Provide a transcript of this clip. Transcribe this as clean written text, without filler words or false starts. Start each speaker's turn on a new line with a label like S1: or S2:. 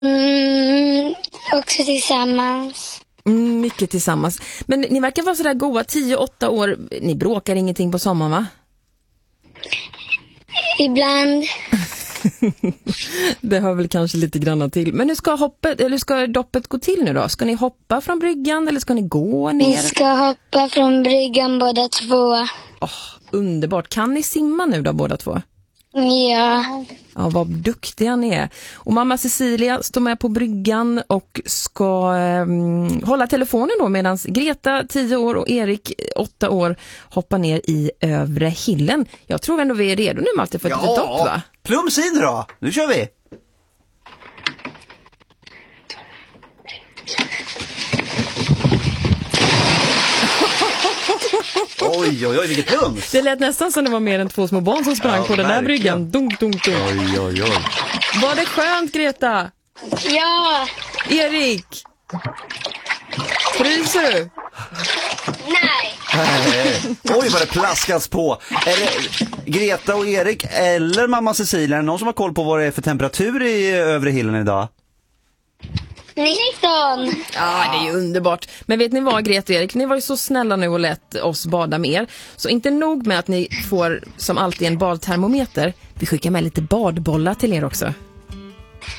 S1: Också tillsammans.
S2: Mycket tillsammans. Men ni verkar vara sådär goa, 10-8 år. Ni bråkar ingenting på sommaren, va?
S1: Ibland.
S2: Det hör väl kanske lite grann till. Men hur ska doppet gå till nu då? Ska ni hoppa från bryggan eller ska ni gå ner?
S1: Vi ska hoppa från bryggan båda två.
S2: Underbart. Kan ni simma nu då båda två?
S1: Ja.
S2: Ja, vad duktiga ni är. Och mamma Cecilia står med på bryggan och ska hålla telefonen då medan Greta, 10 år, och Erik, 8 år, hoppar ner i övre hillen. Jag tror ändå vi är redo nu, Malte, för ett litet dopp, va?
S3: Plums in då! Nu kör vi! Oj, vilket plums!
S2: Det lät nästan som det var mer än 2 små barn som sprang på den där bryggan. Dunk, dunk, dunk.
S3: Oj.
S2: Var det skönt, Greta?
S1: Ja.
S2: Erik? Fryser du?
S1: Nej.
S3: Oj, vad det plaskas på. Är det Greta och Erik eller mamma Cecilia? Är det någon som har koll på vad det är för temperatur i övre hillen idag?
S1: 19.
S2: Ja, det är ju underbart. Men vet ni vad, Greta och Erik? Ni var ju så snälla nu och lät oss bada mer. Så inte nog med att ni får som alltid en badtermometer. Vi skickar med lite badbollar till er också.